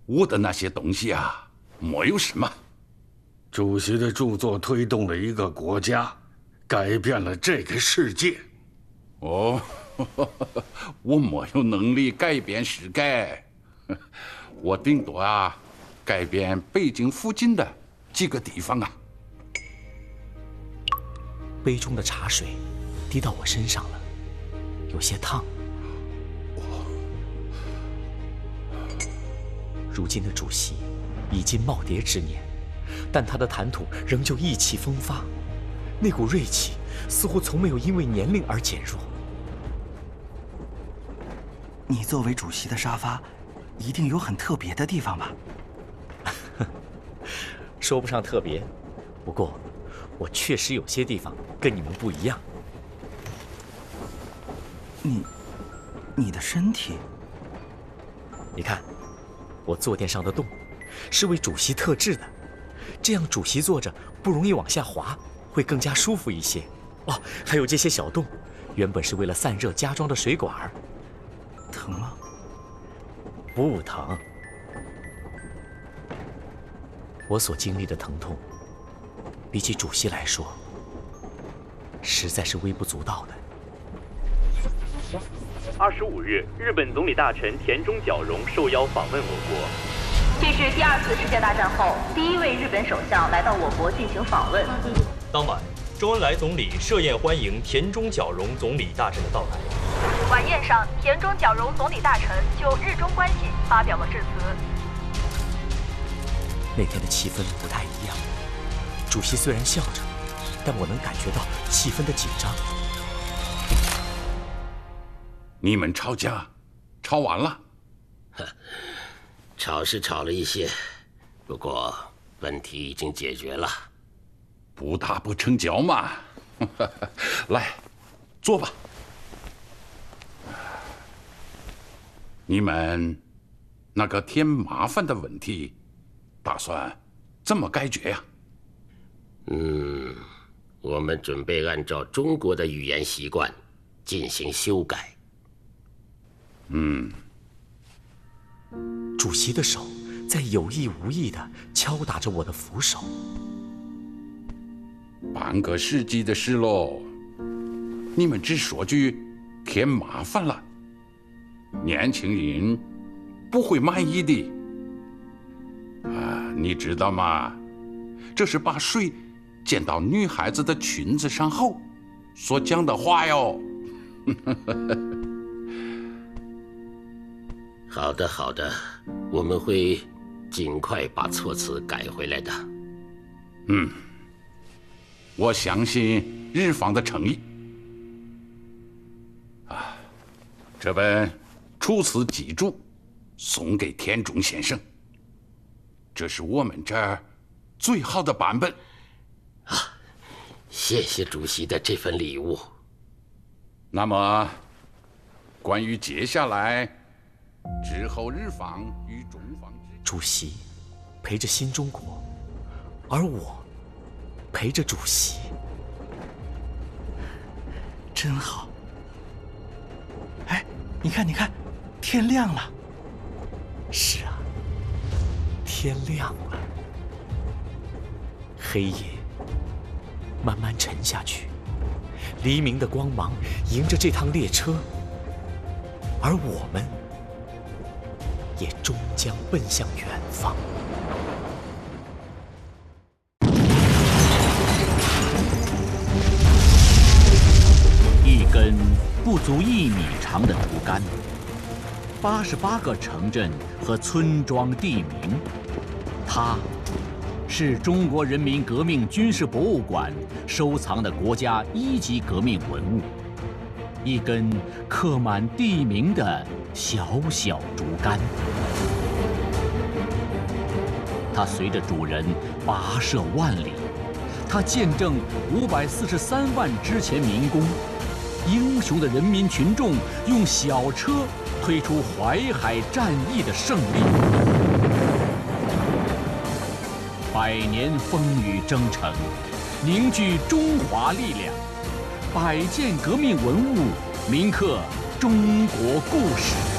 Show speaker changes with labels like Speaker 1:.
Speaker 1: 我的那些东西啊，没有什么。
Speaker 2: 主席的著作推动了一个国家，改变了这个世界。
Speaker 1: 哦，我没有能力改变世界，我顶多啊，改变北京附近的几个地方啊。
Speaker 3: 杯中的茶水滴到我身上了，有些烫。如今的主席已经耄耋之年，但他的谈吐仍旧意气风发，那股锐气似乎从没有因为年龄而减弱。
Speaker 4: 你作为主席的沙发，一定有很特别的地方吧？
Speaker 3: 说不上特别，不过我确实有些地方跟你们不一样。
Speaker 4: 你的身体，
Speaker 3: 你看，我坐垫上的洞是为主席特制的，这样主席坐着不容易往下滑，会更加舒服一些。哦，还有这些小洞，原本是为了散热加装的水管。
Speaker 4: 疼吗？
Speaker 3: 不疼。我所经历的疼痛，比起主席来说，实在是微不足道的。
Speaker 5: 25日，日本总理大臣田中角荣受邀访问我国。
Speaker 6: 这是第2次世界大战后第一位日本首相来到我国进行访问。
Speaker 5: 当晚，周恩来总理设宴欢迎田中角荣总理大臣的到来。
Speaker 6: 晚宴上，田中角荣总理大臣就日中关系发表了致辞。
Speaker 3: 那天的气氛不太一样，主席虽然笑着，但我能感觉到气氛的紧张。
Speaker 1: 你们吵架，吵完了？
Speaker 7: 吵是吵了一些，不过问题已经解决了。
Speaker 1: 不打不成交嘛。来，坐吧。你们那个添麻烦的问题，打算怎么解决呀？
Speaker 7: 我们准备按照中国的语言习惯进行修改。
Speaker 3: 主席的手在有意无意地敲打着我的扶手。
Speaker 1: 半个世纪的事喽，你们只说句添麻烦了，年轻人不会满意的。你知道吗？这是把水溅到女孩子的裙子上后所讲的话哟。
Speaker 7: 好的，好的，我们会尽快把措辞改回来的。
Speaker 1: 我相信日方的诚意。这本楚辞集注送给田中先生，这是我们这儿最好的版本。
Speaker 7: 谢谢主席的这份礼物。
Speaker 1: 那么，关于接下来之后日方与中方
Speaker 3: 主席陪着新中国，而我陪着主席，
Speaker 4: 真好。哎，你看，天亮了。
Speaker 3: 是啊，天亮了。黑夜慢慢沉下去，黎明的光芒迎着这趟列车，而我们也终将奔向远方。
Speaker 8: 一根不足1米长的竹竿，88个城镇和村庄地名，它是中国人民革命军事博物馆收藏的国家1级革命文物，一根刻满地名的小小竹竿。它随着主人跋涉万里，它见证543万之前民工，英雄的人民群众用小车推出淮海战役的胜利。100年风雨征程，凝聚中华力量，100件革命文物铭刻中国故事。